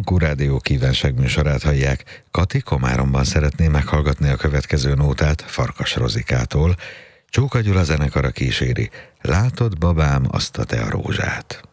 Frankó Rádió kívánságműsorát hallják. Kati Komáromban szeretné meghallgatni a következő nótát Farkas Rozikától. Csóka Gyula zenekara kíséri. Látod, babám, azt a te a rózsát.